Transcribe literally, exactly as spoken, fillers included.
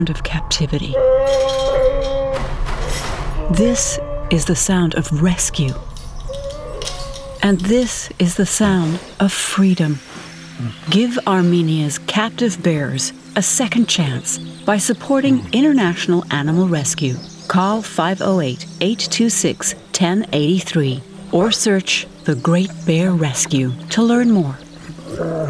of captivity. This is the sound of rescue. And this is the sound of freedom. Give Armenia's captive bears a second chance by supporting International Animal Rescue. Call five oh eight, eight two six, one oh eight three or search The Great Bear Rescue to learn more.